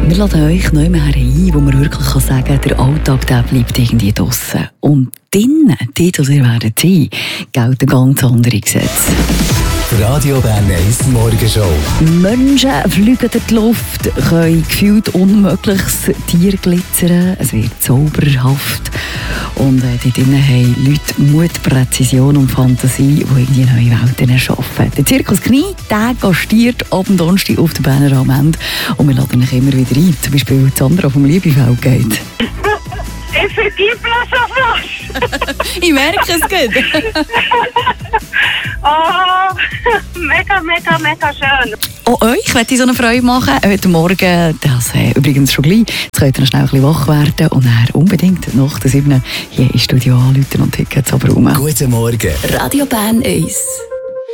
Wir laden euch neu mehr ein, wo man wirklich sagen kann, der Alltag der bleibt irgendwie draussen. Und drinnen, dort, wo ihr werdet sein, gelten ganz andere Gesetze. Radio Bern 1 Morgenshow. Menschen fliegen durch die Luft, können gefühlt Unmögliches Tier glitzern, es wird zauberhaft. Und dort drinnen haben Leute Mut, Präzision und Fantasie, die irgendwie neue Welten erschaffen. Der Zirkus Knie, der gastiert ab Donnerstag auf der Berner am Ende. Und wir laden euch immer wieder ein. Zum Beispiel Sandra vom Liebefeld geht. Effektiv bloß. Ich merke es gut. Oh, mega schön. Auch euch möchte ich so eine Freude machen. Heute Morgen, das übrigens schon gleich. Jetzt könnt ihr noch schnell ein bisschen wach werden und dann unbedingt nach der 7 hier ins Studio anrufen und Tickets abräumen. Guten Morgen. Radio Bern 1.